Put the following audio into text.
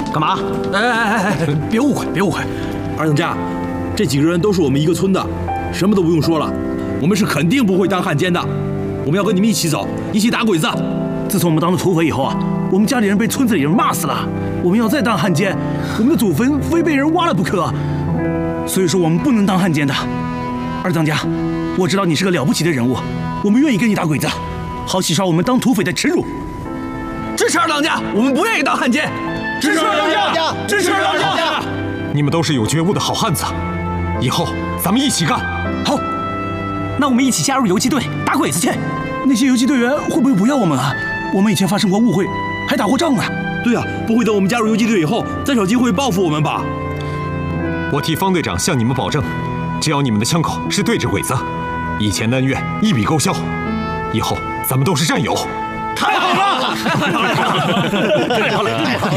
干嘛？哎，别误会，别误会。 二当家，这几个人都是我们一个村的，什么都不用说了，我们是肯定不会当汉奸的。我们要跟你们一起走，一起打鬼子。 自从我们当了土匪以后啊，我们家里人被村子里人骂死了。我们要再当汉奸，我们的祖坟非被人挖了不可。所以说我们不能当汉奸的。二当家，我知道你是个了不起的人物，我们愿意跟你打鬼子，好洗刷我们当土匪的耻辱。支持二当家，我们不愿意当汉奸。支持二当家，支持二当家。 你们都是有觉悟的好汉子，以后咱们一起干。 好，那我们一起加入游击队打鬼子去。那些游击队员会不会不要我们啊？我们以前发生过误会，还打过仗呢。 对啊，不会等我们加入游击队以后再找机会报复我们吧？ 我替方队长向你们保证，只要你们的枪口是对着鬼子，以前的恩怨一笔勾销，以后咱们都是战友。 太好了！太好了！太好了！